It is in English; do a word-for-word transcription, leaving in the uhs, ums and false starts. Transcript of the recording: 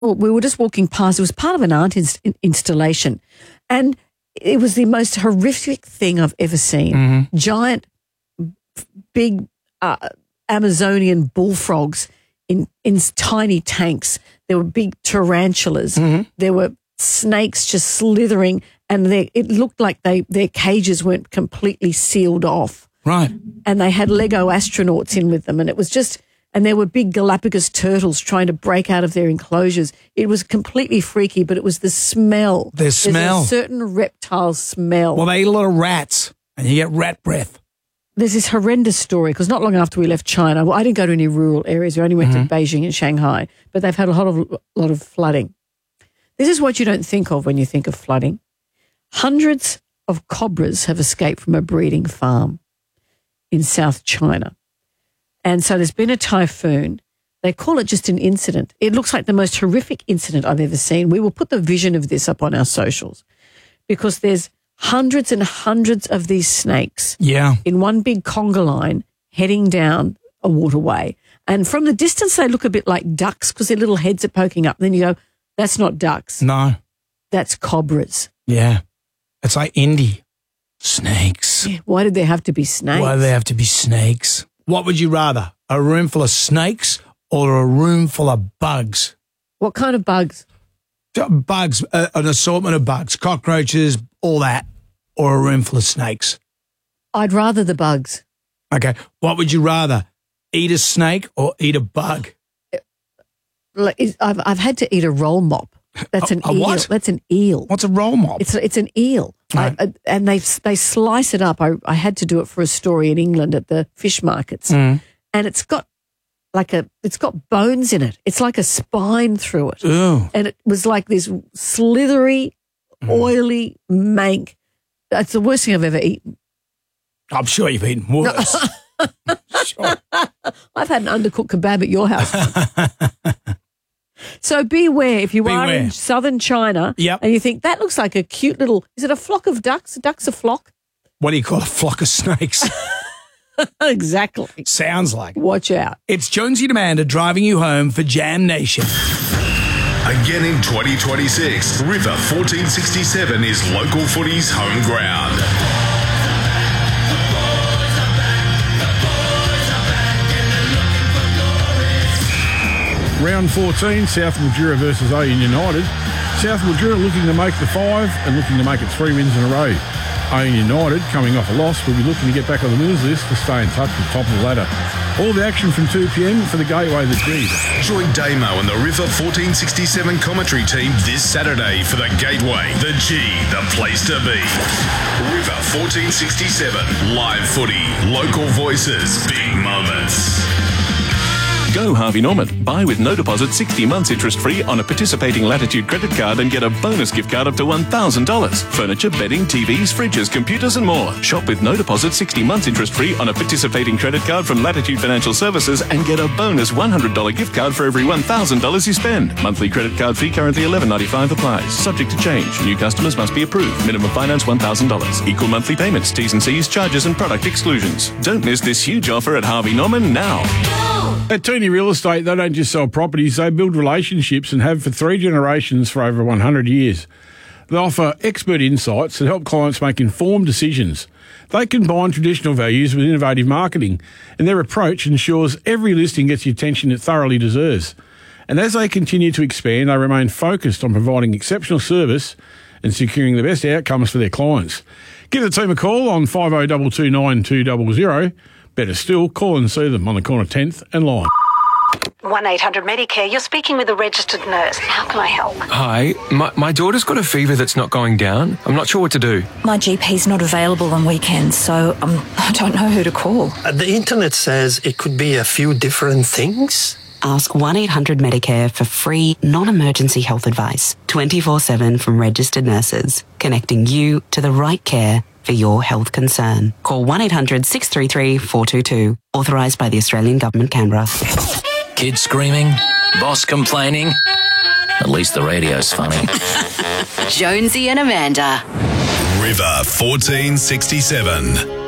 well, we were just walking past. It was part of an art inst- installation, and it was the most horrific thing I've ever seen. Mm-hmm. Giant, big uh, Amazonian bullfrogs in, in tiny tanks. There were big tarantulas. Mm-hmm. There were snakes just slithering, and they, it looked like they their cages weren't completely sealed off. Right. And they had Lego astronauts in with them, and it was just, and there were big Galapagos turtles trying to break out of their enclosures. It was completely freaky, but it was the smell. The smell. There's a certain reptile smell. Well, they eat a lot of rats, and you get rat breath. There's this horrendous story, because not long after we left China, well, I didn't go to any rural areas. We only went Mm-hmm. to Beijing and Shanghai, but they've had a lot of, lot of flooding. This is what you don't think of when you think of flooding. Hundreds of cobras have escaped from a breeding farm in South China. And so there's been a typhoon. They call it just an incident. It looks like the most horrific incident I've ever seen. We will put the vision of this up on our socials, because there's hundreds and hundreds of these snakes Yeah. in one big conga line heading down a waterway. And from the distance, they look a bit like ducks because their little heads are poking up. Then you go, that's not ducks. No. That's cobras. Yeah. It's like indie. Snakes. Why did there have to be snakes? Why do they have to be snakes? What would you rather, a room full of snakes or a room full of bugs? What kind of bugs? Bugs, uh, an assortment of bugs, cockroaches, all that, or a room full of snakes? I'd rather the bugs. Okay. What would you rather, eat a snake or eat a bug? Like, is- I've I've had to eat a roll mop. That's A- an a eel. what? That's an eel. What's a roll mop? It's it's an eel, Right. I, I, and they they slice it up. I I had to do it for a story in England at the fish markets, Mm. and it's got like a it's got bones in it. It's like a spine through it, Ooh. and it was like this slithery, oily mank. That's the worst thing I've ever eaten. I'm sure you've eaten worse. Sure. I've had an undercooked kebab at your house. So beware if you are Beware. in southern China Yep. and you think that looks like a cute little, is it a flock of ducks? Ducks a flock? What do you call a flock of snakes? Exactly. Sounds like. Watch out. It's Jonesy and Amanda driving you home for Jam Nation. Again in twenty twenty-six, River fourteen sixty-seven is local footy's home ground. Round fourteen, South Mildura versus Oyen United. South Mildura looking to make the five and looking to make it three wins in a row. Oyen United, coming off a loss, will be looking to get back on the winners list to stay in touch with top of the ladder. All the action from two p.m. for the Gateway, the G. Join Damo and the River fourteen sixty-seven commentary team this Saturday for the Gateway, the G, the place to be. River fourteen sixty-seven, live footy, local voices, big moments. Go Harvey Norman. Buy with no deposit sixty months interest-free on a participating Latitude credit card and get a bonus gift card up to one thousand dollars. Furniture, bedding, T Vs, fridges, computers and more. Shop with no deposit sixty months interest-free on a participating credit card from Latitude Financial Services and get a bonus one hundred dollars gift card for every one thousand dollars you spend. Monthly credit card fee currently eleven ninety-five applies. Subject to change. New customers must be approved. Minimum finance one thousand dollars. Equal monthly payments. T's and C's, charges and product exclusions. Don't miss this huge offer at Harvey Norman now. At Tooney Real Estate, they don't just sell properties, they build relationships and have for three generations for over one hundred years. They offer expert insights that help clients make informed decisions. They combine traditional values with innovative marketing, and their approach ensures every listing gets the attention it thoroughly deserves. And as they continue to expand, they remain focused on providing exceptional service and securing the best outcomes for their clients. Give the team a call on five oh two two nine two zero zero. Better still, call and see them on the corner tenth and Lime. one eight hundred Medicare, you're speaking with a registered nurse. How can I help? Hi, my, my daughter's got a fever that's not going down. I'm not sure what to do. My G P's not available on weekends, so um, I don't know who to call. Uh, the internet says it could be a few different things. Ask one eight hundred Medicare for free, non-emergency health advice, twenty-four seven from registered nurses, connecting you to the right care for your health concern. Call one eight hundred six three three four two two. Authorised by the Australian Government, Canberra. Kids screaming, boss complaining. At least the radio's funny. Jonesy and Amanda. River fourteen sixty-seven.